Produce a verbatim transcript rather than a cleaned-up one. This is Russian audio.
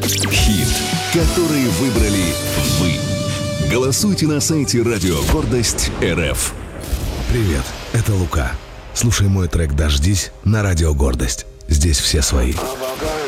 Хит, который выбрали вы. Голосуйте на сайте Радио Гордость РФ. Привет, это Лука. Слушай мой трек «Дождись» на Радио Гордость. Здесь все свои.